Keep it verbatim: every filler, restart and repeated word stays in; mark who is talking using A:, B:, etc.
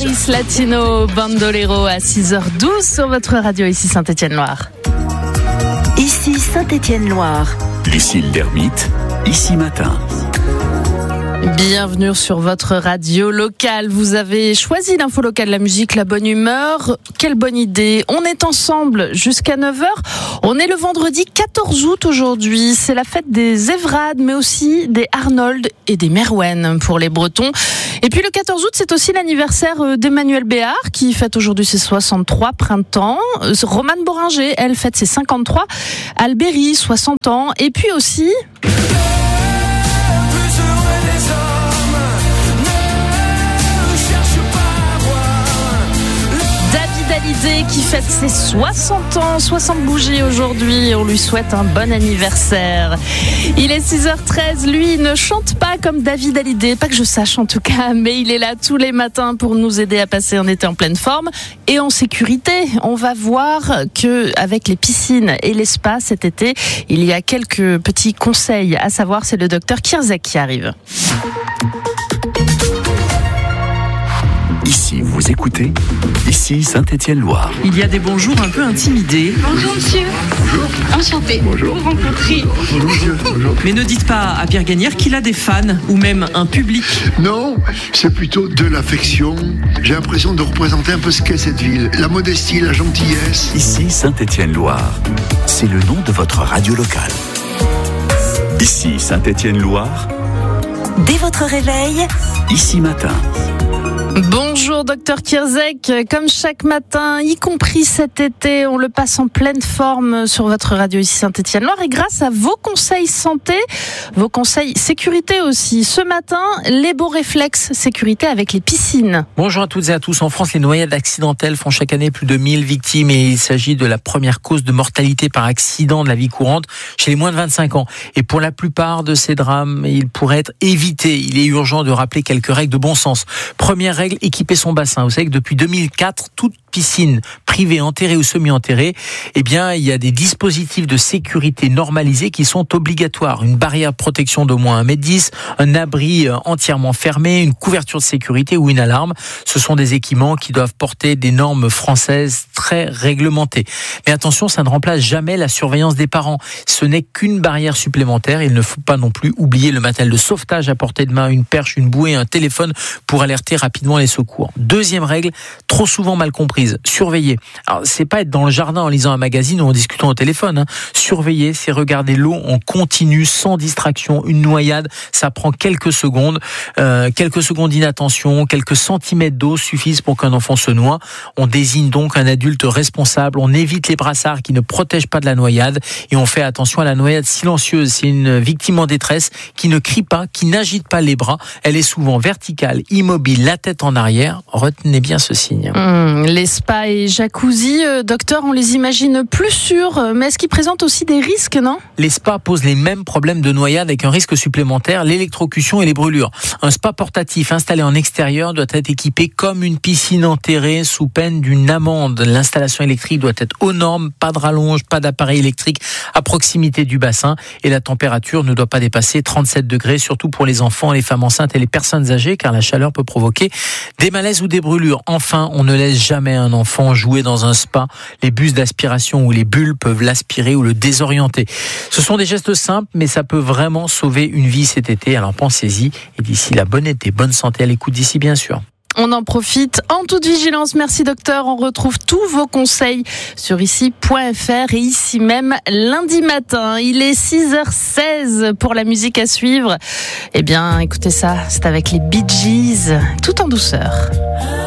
A: Paris Latino Bandolero à six heures douze sur votre radio, ici Saint-Étienne-Loire.
B: Ici Saint-Étienne-Loire.
C: Lucille Lermite, ici matin.
A: Bienvenue sur votre radio locale. Vous avez choisi l'info locale, la musique, la bonne humeur. Quelle bonne idée. On est ensemble jusqu'à neuf heures. On est le vendredi quatorze août aujourd'hui. C'est la fête des Évrades, mais aussi des Arnold et des Merouën pour les Bretons. Et puis le quatorze août, c'est aussi l'anniversaire d'Emmanuel Béard qui fête aujourd'hui ses soixante-trois printemps. Romane Boringer, elle fête ses cinquante-trois. Albéry, soixante ans. Et puis aussi... Hallyday qui fête ses soixante ans, soixante bougies aujourd'hui. On lui souhaite un bon anniversaire. Il est six heures treize. Lui, il ne chante pas comme David Hallyday, pas que je sache en tout cas, mais il est là tous les matins pour nous aider à passer un été en pleine forme et en sécurité. On va voir que avec les piscines et les spas cet été, il y a quelques petits conseils à savoir. C'est le docteur Kierzek qui arrive.
C: Ici, vous écoutez, ici Saint-Étienne-Loire.
D: Il y a des bonjours un peu intimidés.
E: Bonjour monsieur.
C: Bonjour.
E: Enchanté.
C: Bonjour.
E: Vous rencontrer.
C: Bonjour monsieur. Bonjour.
D: Mais ne dites pas à Pierre Gagnère qu'il a des fans ou même un public.
F: Non, c'est plutôt de l'affection. J'ai l'impression de représenter un peu ce qu'est cette ville. La modestie, la gentillesse.
C: Ici Saint-Étienne-Loire. C'est le nom de votre radio locale. Ici Saint-Étienne-Loire.
B: Dès votre réveil,
C: ici matin.
A: Bonjour docteur Kierzek, comme chaque matin, y compris cet été, on le passe en pleine forme sur votre radio ici Saint-Étienne-Loire et grâce à vos conseils santé, vos conseils sécurité aussi. Ce matin, les beaux réflexes sécurité avec les piscines.
D: Bonjour à toutes et à tous. En France, les noyades accidentelles font chaque année plus de mille victimes et il s'agit de la première cause de mortalité par accident de la vie courante chez les moins de vingt-cinq ans. Et pour la plupart de ces drames, ils pourraient être évités. Il est urgent de rappeler quelques règles de bon sens. Première règle, équiper son bassin. Vous savez que depuis deux mille quatre, toute piscine privée, enterrée ou semi-enterrée, eh bien, il y a des dispositifs de sécurité normalisés qui sont obligatoires. Une barrière de protection d'au moins un mètre dix, un abri entièrement fermé, une couverture de sécurité ou une alarme. Ce sont des équipements qui doivent porter des normes françaises très réglementées. Mais attention, ça ne remplace jamais la surveillance des parents. Ce n'est qu'une barrière supplémentaire. Il ne faut pas non plus oublier le matériel de sauvetage à portée de main, une perche, une bouée, un téléphone pour alerter rapidement les secours. Deuxième règle, trop souvent mal comprise, surveiller. Alors, c'est pas être dans le jardin en lisant un magazine ou en discutant au téléphone. Hein. Surveiller, c'est regarder l'eau en continu, sans distraction. Une noyade, ça prend quelques secondes. Euh, quelques secondes d'inattention, quelques centimètres d'eau suffisent pour qu'un enfant se noie. On désigne donc un adulte responsable. On évite les brassards qui ne protègent pas de la noyade et on fait attention à la noyade silencieuse. C'est une victime en détresse qui ne crie pas, qui n'agite pas les bras. Elle est souvent verticale, immobile, la tête en arrière. Retenez bien ce signe.
A: Mmh, les spas et jacuzzi, euh, docteur, on les imagine plus sûrs, mais est-ce qu'ils présentent aussi des risques, non ?
D: Les spas posent les mêmes problèmes de noyade avec un risque supplémentaire, l'électrocution et les brûlures. Un spa portatif installé en extérieur doit être équipé comme une piscine enterrée sous peine d'une amende. L'installation électrique doit être aux normes, pas de rallonge, pas d'appareil électrique à proximité du bassin et la température ne doit pas dépasser trente-sept degrés, surtout pour les enfants, les femmes enceintes et les personnes âgées, car la chaleur peut provoquer des malaises ou des brûlures. Enfin, on ne laisse jamais un enfant jouer dans un spa. Les bus d'aspiration ou les bulles peuvent l'aspirer ou le désorienter. Ce sont des gestes simples, mais ça peut vraiment sauver une vie cet été. Alors pensez-y. Et d'ici là, bon été, bonne santé à l'écoute d'ici, bien sûr.
A: On en profite en toute vigilance. Merci docteur. On retrouve tous vos conseils sur ici point f r et ici même lundi matin. Il est six heures seize pour la musique à suivre. Eh bien, écoutez ça, c'est avec les Bee Gees, tout en douceur.